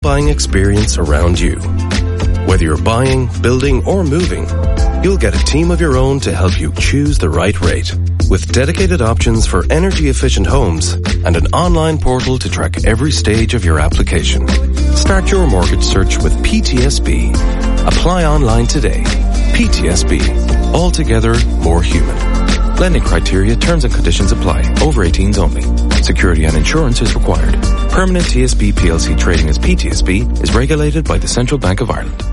buying experience around you. Whether you're buying, building, or moving, you'll get a team of your own to help you choose the right rate. With dedicated options for energy-efficient homes and an online portal to track every stage of your application. Start your mortgage search with PTSB. Apply online today. PTSB. Altogether more human. Lending criteria, terms and conditions apply. Over 18s only. Security and insurance is required. Permanent TSB PLC trading as PTSB is regulated by the Central Bank of Ireland.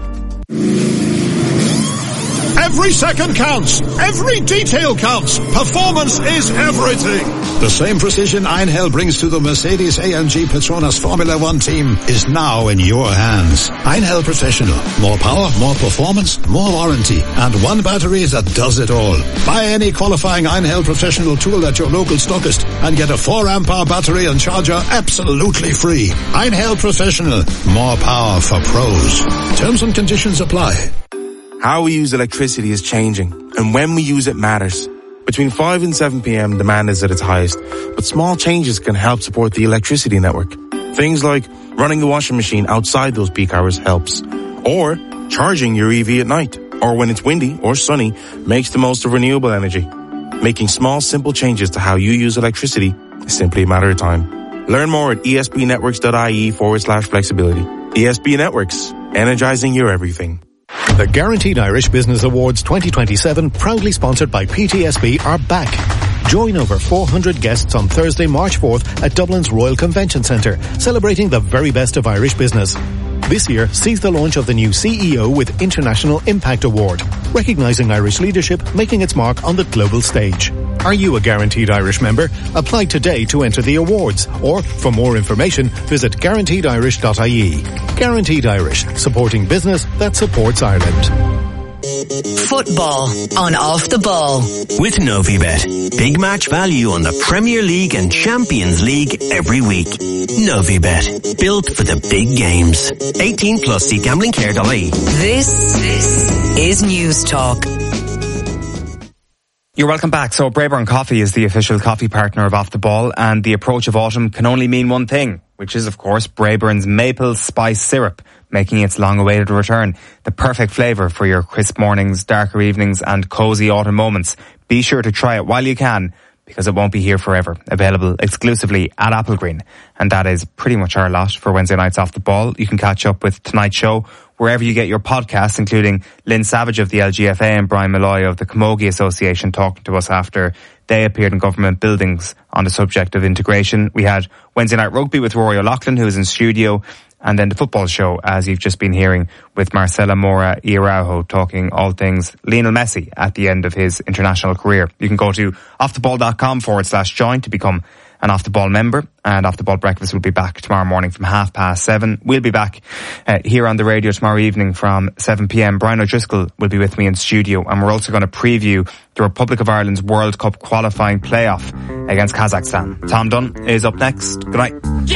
Every second counts. Every detail counts. Performance is everything. The same precision Einhell brings to the Mercedes-AMG Petronas Formula One team is now in your hands. Einhell Professional. More power, more performance, more warranty, and one battery that does it all. Buy any qualifying Einhell Professional tool at your local stockist and get a 4 amp-hour battery and charger absolutely free. Einhell Professional. More power for pros. Terms and conditions apply. How we use electricity is changing, and when we use it matters. Between 5 and 7 p.m. demand is at its highest, but small changes can help support the electricity network. Things like running the washing machine outside those peak hours helps, or charging your EV at night, or when it's windy or sunny, makes the most of renewable energy. Making small, simple changes to how you use electricity is simply a matter of time. Learn more at espnetworks.ie/flexibility. ESB Networks, energizing your everything. The Guaranteed Irish Business Awards 2027, proudly sponsored by PTSB, are back. Join over 400 guests on Thursday, March 4th at Dublin's Royal Convention Centre, celebrating the very best of Irish business. This year sees the launch of the new CEO with International Impact Award, recognising Irish leadership making its mark on the global stage. Are you a Guaranteed Irish member? Apply today to enter the awards, or for more information, visit guaranteedirish.ie. Guaranteed Irish, supporting business that supports Ireland. Football on Off the Ball with Novibet. Big match value on the Premier League and Champions League every week. Novibet, built for the big games. 18 plus, see gamblingcare.ie. This is News Talk. You're welcome back. So Braeburn Coffee is the official coffee partner of Off the Ball, and the approach of autumn can only mean one thing, which is, of course, Braeburn's maple spice syrup, making its long-awaited return. The perfect flavour for your crisp mornings, darker evenings and cosy autumn moments. Be sure to try it while you can, because it won't be here forever. Available exclusively at Applegreen. And that is pretty much our lot for Wednesday nights Off the Ball. You can catch up with tonight's show wherever you get your podcasts, including Lynn Savage of the LGFA and Brian Malloy of the Camogie Association talking to us after they appeared in government buildings on the subject of integration. We had Wednesday Night Rugby with Rory O'Loughlin, who is in studio, and then the football show, as you've just been hearing, with Marcela Mora Iaraujo talking all things Lionel Messi at the end of his international career. You can go to offtheball.com/join to become an Off the Ball member, and Off the Ball Breakfast will be back tomorrow morning from 7:30. We'll be back here on the radio tomorrow evening from 7 p.m. Brian O'Driscoll will be with me in studio, and we're also going to preview the Republic of Ireland's World Cup qualifying playoff against Kazakhstan. Tom Dunn is up next. Good night.